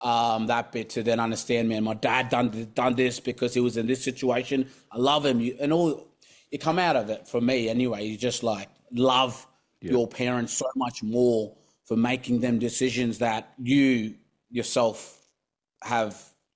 that bit to then understand, man, my dad done this because he was in this situation. I love him. You come out of it, for me anyway, you just like love your parents so much more for making them decisions that you yourself I've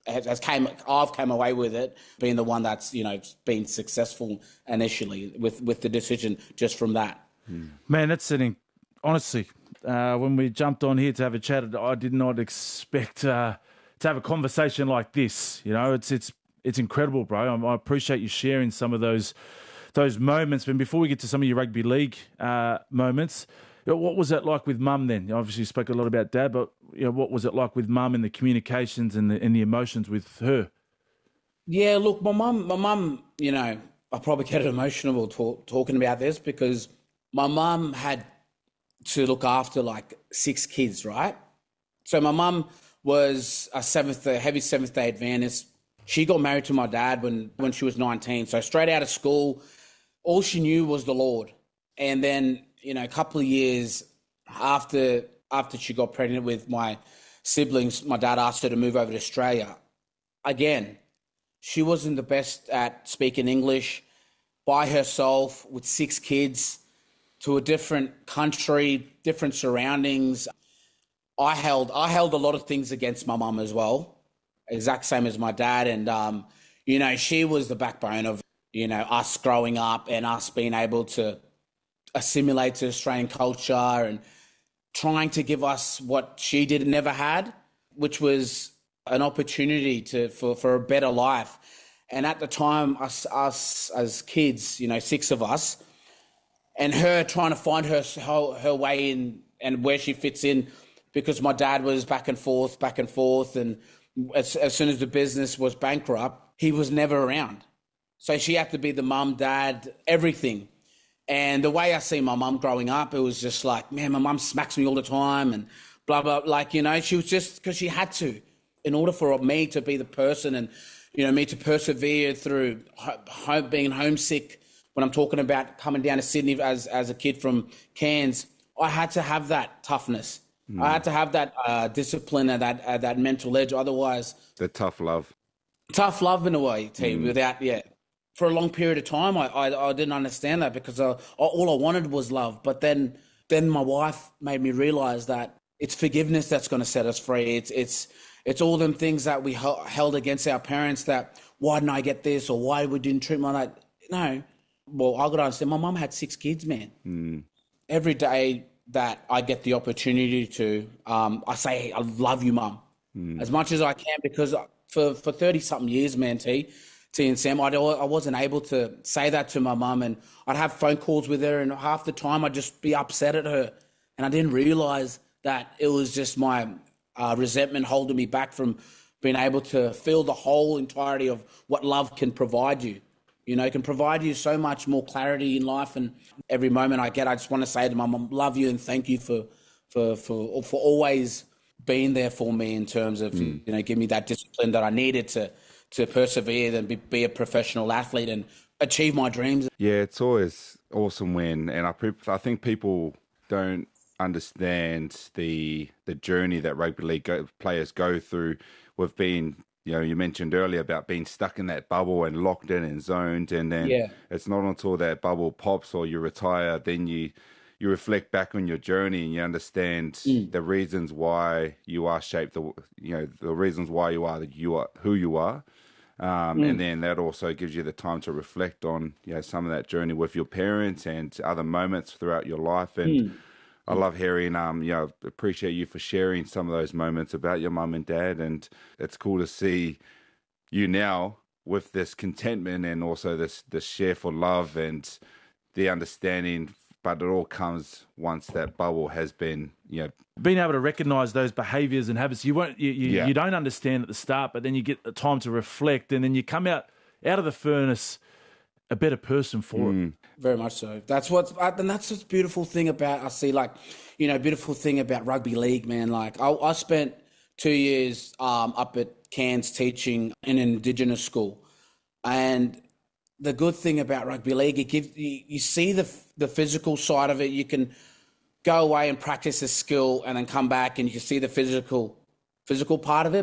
come away with it being the one that's, been successful initially with the decision just from that. Man, that's honestly, when we jumped on here to have a chat, I did not expect to have a conversation like this. It's incredible, bro. I appreciate you sharing some of those moments. But before we get to some of your rugby league moments, what was that like with mum then? You obviously spoke a lot about dad, but what was it like with mum and the communications and the emotions with her? Yeah, look, my mum, I probably get emotional talking about this because my mum had to look after like 6 kids, right? So my mum was a heavy Seventh-day Adventist. She got married to my dad when she was 19. So straight out of school, all she knew was the Lord. And then, a couple of years after she got pregnant with my siblings, my dad asked her to move over to Australia. Again, she wasn't the best at speaking English by herself with 6 kids to a different country, different surroundings. I held a lot of things against my mum as well, exact same as my dad. And, she was the backbone of, us growing up and us being able to assimilate to Australian culture and trying to give us what she never had, which was an opportunity for a better life. And at the time, us as kids, 6 of us, and her trying to find her way in and where she fits in, because my dad was back and forth. And as soon as the business was bankrupt, he was never around. So she had to be the mum, dad, everything. And the way I see my mum growing up, it was just like, man, my mum smacks me all the time and blah, blah. She was just, because she had to, in order for me to be the person and, me to persevere through being homesick. When I'm talking about coming down to Sydney as a kid from Cairns, I had to have that toughness. I had to have that discipline and that mental edge. Otherwise, the tough love in a way, without, for a long period of time, I didn't understand that because all I wanted was love. But then my wife made me realize that it's forgiveness that's going to set us free. It's all them things that we held against our parents, that why didn't I get this or why we didn't treat me like that. No. Well, I got to understand, my mum had 6 kids, man. Every day that I get the opportunity to, I say, I love you, mum, as much as I can, because for 30-something years, man, T and Sam, I wasn't able to say that to my mum, and I'd have phone calls with her, and half the time I'd just be upset at her, and I didn't realise that it was just my resentment holding me back from being able to feel the whole entirety of what love can provide you. It can provide you so much more clarity in life, and every moment I get, I just want to say to my mum, love you and thank you for always being there for me in terms of, give me that discipline that I needed to persevere and be a professional athlete and achieve my dreams. Yeah, it's always awesome when, and I think people don't understand the journey that rugby league players go through. We've been, you mentioned earlier about being stuck in that bubble and locked in and zoned, and then it's not until that bubble pops or you retire, then you reflect back on your journey and you understand the reasons why you are shaped, the reasons why you are who you are. And then that also gives you the time to reflect on, some of that journey with your parents and other moments throughout your life. And I love hearing, appreciate you for sharing some of those moments about your mum and dad. And it's cool to see you now with this contentment and also this share for love and the understanding. But it all comes once that bubble has been, being able to recognise those behaviours and habits. You don't understand at the start, but then you get the time to reflect, and then you come out of the furnace a better person for it. Very much so. That's the beautiful thing about, I see, beautiful thing about rugby league, man. Like I spent 2 years up at Cairns teaching in an Indigenous school, and the good thing about rugby league, it gives you see the physical side of it. You can go away and practice a skill and then come back and you can see the physical physical part of it,